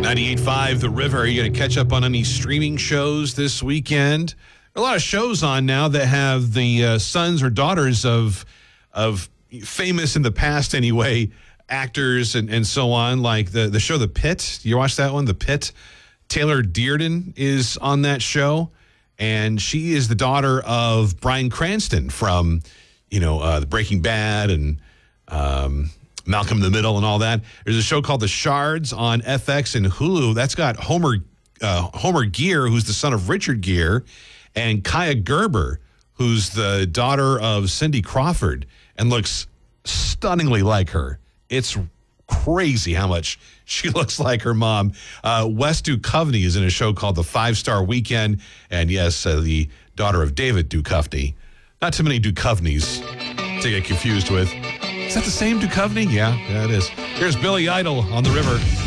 98.5 The River. Are you going to catch up on any streaming shows this weekend? There are a lot of shows on now that have the sons or daughters of famous in the past anyway, actors and so on, like the show The Pit. You watch that one, The Pit? Taylor Dearden is on that show, and she is the daughter of Bryan Cranston from, the Breaking Bad and Malcolm in the Middle and all that. There's a show called The Shards on FX and Hulu. That's got Homer Gear, who's the son of Richard Gere, and Kaya Gerber, who's the daughter of Cindy Crawford and looks stunningly like her. It's crazy how much she looks like her mom. Wes Duchovny is in a show called The 5-Star Weekend. And yes, the daughter of David Duchovny. Not too many Duchovnys to get confused with. Is that the same Duchovny? Yeah, it is. Here's Billy Idol on The River.